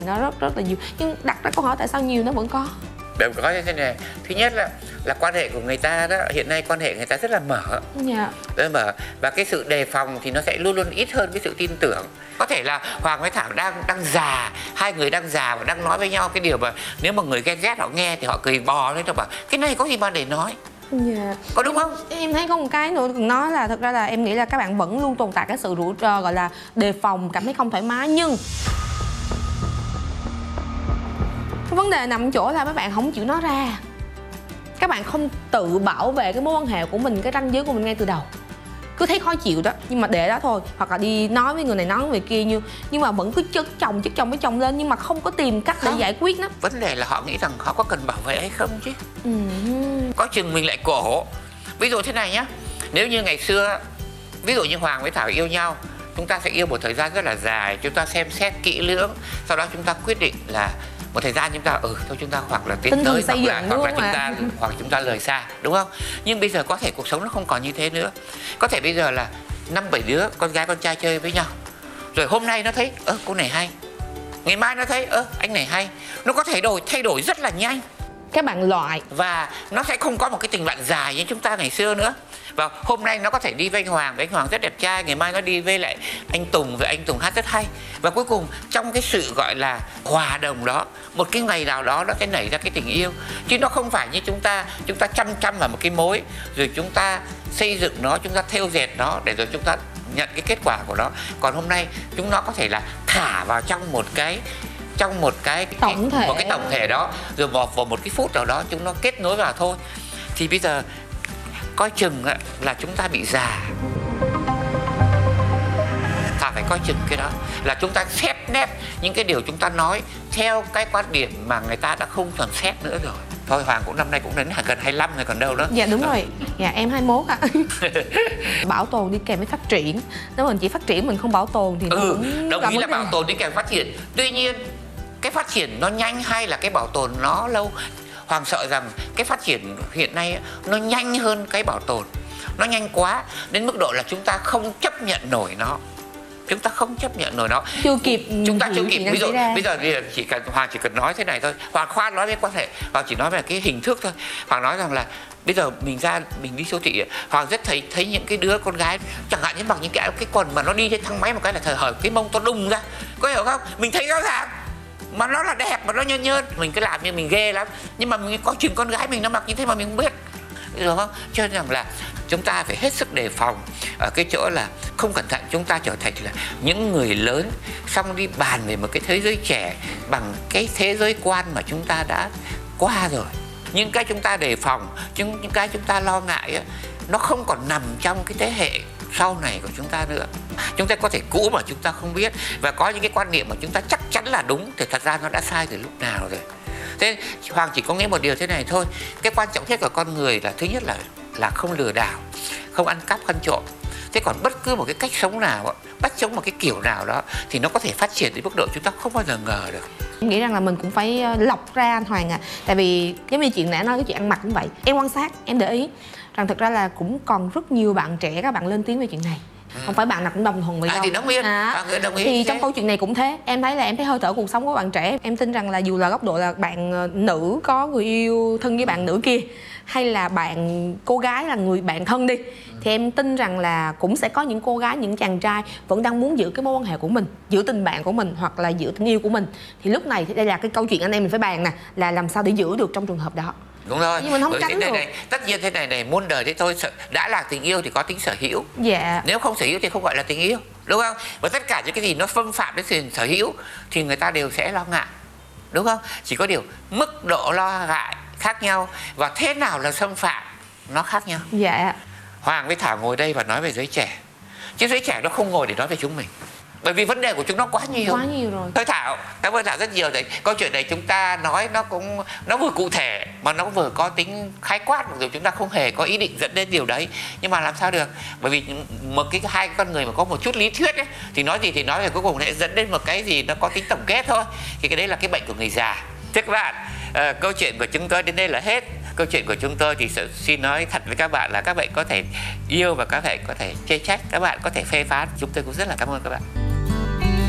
Nó rất là nhiều, nhưng đặt ra câu hỏi tại sao nhiều nó vẫn có. Đều có như thế này. Thứ nhất là quan hệ của người ta đó, hiện nay quan hệ người ta rất là mở. Dạ. Rất mở. Và cái sự đề phòng thì nó sẽ luôn luôn ít hơn cái sự tin tưởng. Có thể là Hoàng với Thảo đang già, hai người đang già và đang nói với nhau cái điều mà nếu mà người ghen ghét họ nghe thì họ cười bò lên, họ bảo cái này có gì mà để nói. Dạ. Có đúng không? Em thấy có một cái nữa cần nói là thật ra là em nghĩ là các bạn vẫn luôn tồn tại cái sự gọi là đề phòng, cảm thấy không thoải mái, nhưng cái vấn đề nằm ở chỗ là các bạn không chịu nói ra. Các bạn không tự bảo vệ cái mối quan hệ của mình, cái ranh giới của mình ngay từ đầu. Cứ thấy khó chịu đó, nhưng mà để đó thôi. Hoặc là đi nói với người này, nói với người kia, nhưng mà vẫn cứ chất chồng lên, nhưng mà không có tìm cách để giải quyết nó. Vấn đề là họ nghĩ rằng họ có cần bảo vệ hay không chứ. Có chừng mình lại cổ. Ví dụ thế này nhá, nếu như ngày xưa, ví dụ như Hoàng với Thảo yêu nhau, chúng ta sẽ yêu một thời gian rất là dài, chúng ta xem xét kỹ lưỡng, sau đó chúng ta quyết định là một thời gian chúng ta thôi chúng ta hoặc là tiến tới hoặc chúng ta rời xa, đúng không? Nhưng bây giờ có thể cuộc sống nó không còn như thế nữa. Có thể bây giờ là 5-7 đứa con gái con trai chơi với nhau, rồi hôm nay nó thấy cô này hay, ngày mai nó thấy anh này hay, nó có thể thay đổi rất là nhanh. Các bạn loại và nó sẽ không có một cái tình bạn dài như chúng ta ngày xưa nữa. Và hôm nay nó có thể đi với anh Hoàng rất đẹp trai, ngày mai nó đi với lại anh Tùng, và anh Tùng hát rất hay. Và cuối cùng trong cái sự gọi là hòa đồng đó, một cái ngày nào đó nó sẽ nảy ra cái tình yêu. Chứ nó không phải như chúng ta chăm vào một cái mối, rồi chúng ta xây dựng nó, chúng ta thêu dệt nó để rồi chúng ta nhận cái kết quả của nó. Còn hôm nay chúng nó có thể là thả vào trong một cái tổng thể đó, rồi vào một cái phút nào đó chúng nó kết nối vào thôi. Thì bây giờ coi chừng là chúng ta bị già. Ta phải coi chừng cái đó, là chúng ta xét nét những cái điều chúng ta nói theo cái quan điểm mà người ta đã không còn xét nữa rồi. Thôi Hoàng cũng năm nay cũng đến gần 25 rồi còn đâu đó. Dạ đúng rồi. Dạ em 21 ạ. Bảo tồn đi kèm với phát triển. Nếu mình chỉ phát triển mình không bảo tồn thì nó cũng đồng ý là bảo tồn đi kèm phát triển. Tuy nhiên cái phát triển nó nhanh hay là cái bảo tồn nó lâu? Hoàng sợ rằng cái phát triển hiện nay nó nhanh hơn cái bảo tồn. Nó nhanh quá đến mức độ là chúng ta không chấp nhận nổi nó. Chúng ta không chấp nhận nổi nó. Chưa kịp. Chúng ta chưa kịp. Bây giờ Hoàng chỉ cần nói thế này thôi. Hoàng khoan nói về quan hệ, Hoàng chỉ nói về cái hình thức thôi. Hoàng nói rằng là bây giờ mình đi siêu thị, Hoàng rất thấy những cái đứa con gái chẳng hạn như mặc những cái quần mà nó đi trên thang máy một cái là thời hở cái mông to đùng ra. Có hiểu không? Mình thấy rõ ràng mà nó là đẹp mà nó nhơn, mình cứ làm như mình ghê lắm, nhưng mà mình có chừng con gái mình nó mặc như thế mà mình không biết, được không? Cho nên rằng là chúng ta phải hết sức đề phòng ở cái chỗ là không cẩn thận chúng ta trở thành là những người lớn xong đi bàn về một cái thế giới trẻ bằng cái thế giới quan mà chúng ta đã qua rồi. Những cái chúng ta đề phòng, những cái chúng ta lo ngại ấy, nó không còn nằm trong cái thế hệ sau này của chúng ta nữa. Chúng ta có thể cũ mà chúng ta không biết, và có những cái quan niệm mà chúng ta chắc chắn là đúng thì thật ra nó đã sai từ lúc nào rồi. Thế Hoàng chỉ có nghĩ một điều thế này thôi. Cái quan trọng nhất của con người là thứ nhất là không lừa đảo, không ăn cắp ăn trộm. Thế còn bất cứ một cái cách sống nào, bắt chước một cái kiểu nào đó thì nó có thể phát triển đến mức độ chúng ta không bao giờ ngờ được. Em nghĩ rằng là mình cũng phải lọc ra anh Hoàng Tại vì giống như chuyện nãy nói, cái chuyện ăn mặc cũng vậy. Em quan sát, em để ý rằng thực ra là cũng còn rất nhiều bạn trẻ các bạn lên tiếng về chuyện này. Không phải bạn nào cũng đồng thuận với đâu. Thì đồng ý. Thì trong câu chuyện này cũng thế. Em thấy hơi thở cuộc sống của bạn trẻ. Em tin rằng là dù là góc độ là bạn nữ có người yêu thân với bạn nữ kia, hay là bạn cô gái là người bạn thân đi, thì em tin rằng là cũng sẽ có những cô gái, những chàng trai vẫn đang muốn giữ cái mối quan hệ của mình, giữ tình bạn của mình, hoặc là giữ tình yêu của mình. Thì lúc này thì đây là cái câu chuyện anh em mình phải bàn nè, là làm sao để giữ được trong trường hợp đó. Đúng rồi. Nhưng mình không tránh được. Tất nhiên thế này muôn đời thế thôi. Đã là tình yêu thì có tính sở hữu. Dạ. Nếu không sở hữu thì không gọi là tình yêu, đúng không? Và tất cả những cái gì nó xâm phạm đến quyền sở hữu thì người ta đều sẽ lo ngại, đúng không? Chỉ có điều mức độ lo ngại khác nhau và thế nào là xâm phạm nó khác nhau. Dạ. Hoàng với Thảo ngồi đây và nói về giới trẻ, chứ giới trẻ nó không ngồi để nói về chúng mình, bởi vì vấn đề của chúng nó quá nhiều rồi. Thôi Thảo, cảm ơn Thảo rất nhiều. Đấy, câu chuyện này chúng ta nói nó vừa cụ thể mà nó vừa có tính khái quát, mặc dù chúng ta không hề có ý định dẫn đến điều đấy, nhưng mà làm sao được, bởi vì hai con người mà có một chút lý thuyết ấy, thì nói gì thì nói, rồi cuối cùng sẽ dẫn đến một cái gì nó có tính tổng kết thôi. Thì cái đấy là cái bệnh của người già. Thưa các bạn, câu chuyện của chúng tôi đến đây là hết. Câu chuyện của chúng tôi thì xin nói thật với các bạn là các bạn có thể yêu và các bạn có thể chê trách, các bạn có thể phê phán. Chúng tôi cũng rất là cảm ơn các bạn.